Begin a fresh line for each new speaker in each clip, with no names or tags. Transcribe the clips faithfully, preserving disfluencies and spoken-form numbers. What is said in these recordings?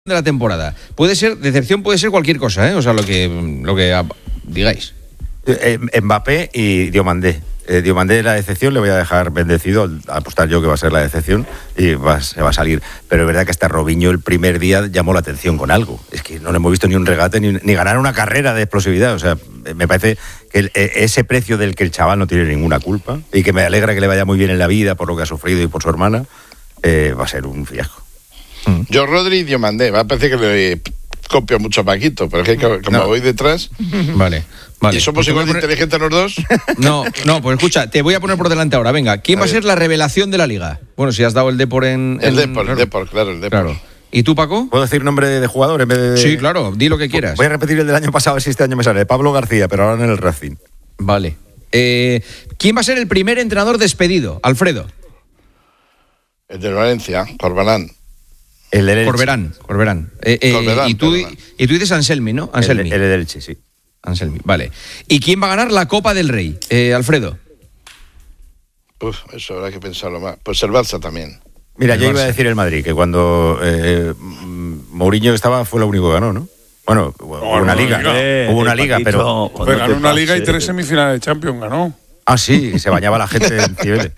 de la temporada. Puede ser, decepción puede ser cualquier cosa, ¿eh? O sea, lo que, lo que a, digáis.
Eh, Mbappé y Diomandé. Eh, Diomandé la decepción, le voy a dejar bendecido, a apostar yo que va a ser la decepción y va, se va a salir. Pero es verdad que hasta Robinho el primer día llamó la atención con algo. Es que no le hemos visto ni un regate ni, ni ganar una carrera de explosividad. O sea, me parece que el, ese precio del que el chaval no tiene ninguna culpa y que me alegra que le vaya muy bien en la vida por lo que ha sufrido y por su hermana, eh, va a ser un fiasco.
Yo, Rodri y Diomandé, va a parecer que le copio mucho a Paquito, pero es que como no. voy detrás...
Vale, vale.
¿Y somos igual de poner... inteligentes los dos?
No, no, pues escucha, te voy a poner por delante ahora, venga. ¿Quién a va ver. a ser la revelación de la Liga? Bueno, si has dado el Depor en...
El
en...
Depor,
claro.
el Depor, claro, el Depor.
Claro. ¿Y tú, Paco?
¿Puedo decir nombre de jugador en vez de...?
Sí, claro, di lo que quieras.
Voy a repetir el del año pasado, a ver si este año me sale. Pablo García, pero ahora en el Racing.
Vale. Eh, ¿Quién va a ser el primer entrenador despedido? Alfredo.
El de Valencia, Corbalán.
El del Elche.
Corberán, Corberán. Eh, eh,
Corberán,
y, tú, y tú dices Anselmi, ¿no? Anselmi.
El, el del Elche, sí.
Anselmi, vale. ¿Y quién va a ganar la Copa del Rey? Eh, Alfredo.
Uf, eso habrá que pensarlo más. Pues el Barça también.
Mira,
el
yo
Barça.
iba a decir el Madrid, que cuando eh, Mourinho estaba fue lo único que ganó, ¿no? Bueno, hubo
bueno,
una liga,
eh,
hubo una
eh,
liga,
Paquito,
pero...
pero ganó una liga y tres semifinales de Champions, ganó.
Ah, sí, se bañaba la gente en Cibeles.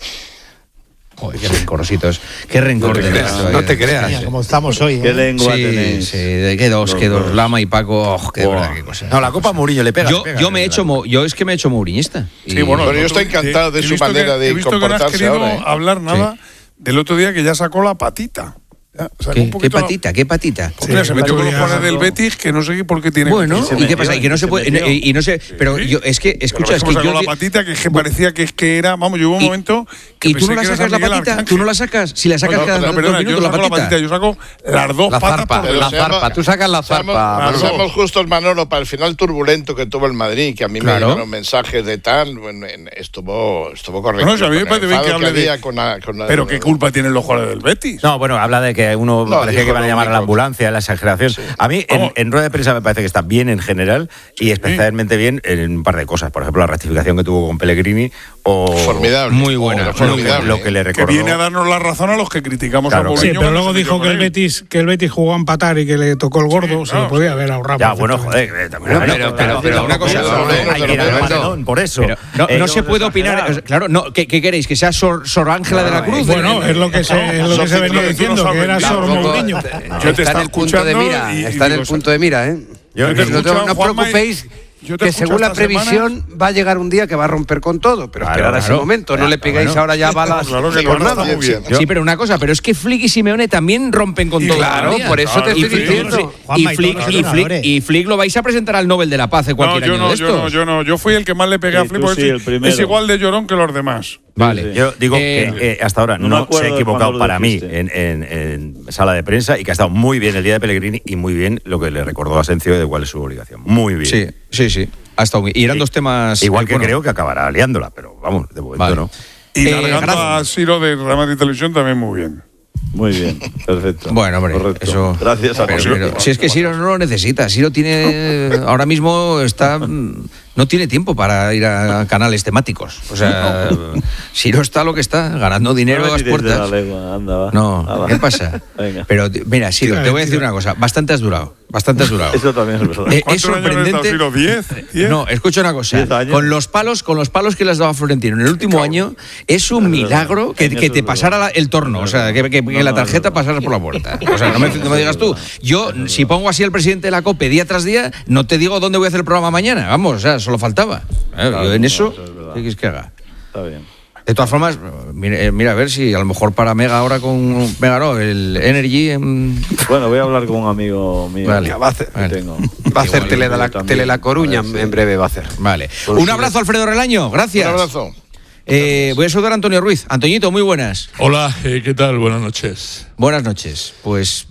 Joder, qué rencorositos. Qué rencor.
No te creas,
esto,
no
eh.
te creas.
Mira, como estamos hoy, ¿eh?
¿Qué lengua
Sí,
tenéis?
sí, de qué dos, qué dos. Lama y Paco, oh, qué
Wow.
verdad, qué cosa.
No, la Copa Mourinho le pega.
Yo,
le pega,
yo me he
le
hecho,
pega.
mo- yo es que me he hecho mouriñista.
Sí, bueno,
Pero yo
otro-
estoy encantado de
he
su
visto
manera
que-
de
he visto que no has
comportarse
querido
ahora, ¿eh?
hablar nada del otro día que ya sacó la patita. Ya, sacó
¿Qué,
un
qué
poquito la-
patita? ¿Qué patita?
Pues mira, se metió con los
ya
jugadores del
sacó.
Betis que no sé por qué tiene.
Bueno,
que-
¿y qué pasa? Y que no se puede. Y, y no sé. Pero yo, es que, escucha, es que
sacó
yo.
la patita que, es que parecía que, que era. Vamos, yo hubo un
Y-
momento. Que
¿Y tú no
pensé
la
que era
sacas la
San Miguel
patita?
Arcángel.
¿Tú no la sacas? Si la sacas
No,
cada
no,
dos
perdona, yo
minutos la
saco la
patita.
patita, yo saco las dos
La
patas.
zarpa,
por-
Pero
la
se llama-
zarpa. Tú sacas la
Seamos,
zarpa.
Claro.
seamos justos, Manolo, para el final turbulento que tuvo el Madrid, que a mí
Claro.
me llegaron mensajes de tal, bueno, en- estuvo, estuvo correcto.
No, si a mí me
con el
parece bien que
enfado
hable de-
había con la- con la-
Pero
con
qué
el-
culpa tienen los jugadores del Betis.
No, bueno, habla de que uno
No,
parecía
dijo
que van a
lo
llamar a la
único.
ambulancia, la exageración. A mí, en,
Vamos.
en rueda de prensa me parece que está bien en general y especialmente bien en un par de cosas. Por ejemplo, la rectificación que tuvo con Pellegrini o...
Formidable.
Muy buena,
Pero
formidable.
Lo que le
Que
recordó...
viene a darnos la razón a los que criticamos
Claro,
a Mourinho.
Sí, pero
cuando
luego
se
dijo
metió
que el
con él.
Betis que el Betis jugó a empatar y que le tocó el gordo,
Sí,
se lo
no,
podía
sí.
haber ahorrado.
Ya, bueno,
perfectamente.
joder, eh, también
Pero,
hay-
pero, pero, pero una cosa,
Pero, pero,
hay que ir al Maradón, por eso.
Pero no,
Eh,
no se puede opinar.
exagerar.
Claro, no, ¿qué, qué queréis? ¿Que sea Sor, Sor Ángela de la Cruz?
Bueno, es lo que se, es lo que se venía
Tú no
diciendo, que era
sabes,
Sor
tampoco-
Mourinho.
Yo te
Está en
estaba
el punto de
escuchando
mira,
y- y
está en el
digo,
punto de mira, ¿eh?
Yo
te
te
he
No, te-
escuchado,
no
Juanma, y-
preocupéis,
yo te
que
escucho
según la
estas
previsión
semanas-
va a llegar un día que va a romper con todo, pero
Claro,
esperar a ese
claro.
momento, no
Claro,
le pegáis
bueno.
ahora ya balas
Claro que
por
no,
nada.
muy bien.
Sí, pero una cosa, pero es que Flick y Simeone también rompen con
Y
todo.
Claro,
todavía.
por eso
Claro,
te
sí,
estoy
sí,
diciendo.
sí.
Y
Juanma, y
Flick,
todos los
y, Flick,
entrenadores.
y Flick lo vais a presentar al Nobel de la Paz de
No,
cualquier
yo
año
no,
de
yo no,
estos.
yo no. Yo fui el que más le pegué a
Sí,
Flip
tú
porque
sí, el primero.
es igual de llorón que los demás.
Vale.
Yo digo
Eh,
que eh, hasta ahora
no
no,
me acuerdo
se ha
de
equivocado
cuándo lo
para mí
dijiste.
en, en- en sala de prensa y que ha estado muy bien el día de Pellegrini y muy bien lo que le recordó a Asencio de cuál es su obligación. Muy bien.
Sí, sí, sí. Ha estado muy- Y eran
Sí.
dos temas.
Igual
eh,
que
bueno,
creo que acabará liándola, pero vamos, de momento
Vale.
no.
Y
Eh,
largando
gracias.
a Siro de Real Madrid Televisión también muy bien.
Muy bien, perfecto.
Bueno, hombre,
Correcto.
eso.
Gracias a
pero,
todos.
pero si es que Siro no lo necesita. Siro tiene. Ahora mismo está. No tiene tiempo para ir a canales temáticos. O sea, Siro está lo que está, ganando dinero
No
a las
me tires de
puertas.
la lengua, anda, va.
No,
Ah, va.
¿qué pasa?
Venga.
Pero mira, Siro, te voy a decir una cosa. Bastante has durado. Bastante has durado.
Eso también es verdad.
Eh, es
¿Cuántos años has estado,
sorprendente.
Siro? ¿Diez? ¿Diez?
No, escucha una cosa.
Diez años.
Con los palos, con los palos que le has dado a Florentino en el último año, es un milagro que,
En
que
eso
te
es
pasara la- el torno, o sea, que, que- que
No,
la
no,
tarjeta
no, no.
pasara por la puerta. O sea, no me, no me digas tú. Yo, si pongo así al presidente de la COPE día tras día, no te digo dónde voy a hacer el programa mañana. Vamos, o sea, solo faltaba. Eh,
Claro,
yo en
no,
eso,
eso es verdad.
¿qué quieres que haga?
Está bien.
De todas formas, mira, eh, mira a ver si a lo mejor para Mega ahora con Mega no, el Energy. em,
Bueno, voy a hablar con un amigo mío.
Vale.
que
Va a hacer,
Vale.
tengo.
va a hacer
Igual,
tele, de la,
yo también.
tele La Coruña,
A ver si-
en breve va a hacer.
Vale.
Con
Un
su-
abrazo, Alfredo Relaño. Gracias.
Un abrazo.
Eh, voy a saludar a Antonio Ruiz. Antoñito, muy buenas.
Hola, eh, ¿qué tal? Buenas noches.
Buenas noches. Pues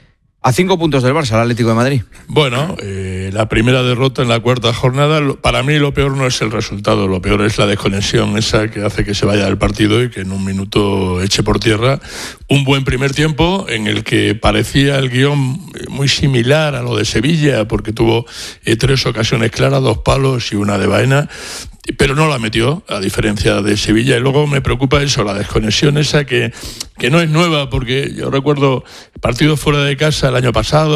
a cinco puntos del Barça, el Atlético de Madrid.
Bueno, eh, la primera derrota en la cuarta jornada, lo- para mí lo peor no es el resultado, lo peor es la desconexión esa que hace que se vaya del partido y que en un minuto eche por tierra un buen primer tiempo en el que parecía el guión muy similar a lo de Sevilla, porque tuvo eh, tres ocasiones claras, dos palos y una de Baena. pero no la metió, a diferencia de Sevilla. Y luego me preocupa eso, la desconexión esa que, que no es nueva, porque yo recuerdo partidos fuera de casa el año pasado,